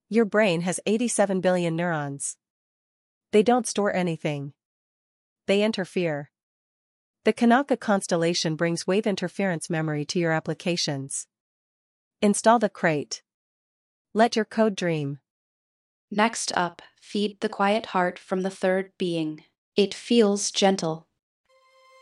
Your brain has 87 billion neurons. They don't store anything. They interfere. The Kanaka constellation brings wave interference memory to your applications. Install the crate. Let your code dream. Next up, feed the quiet heart from the third being. It feels gentle,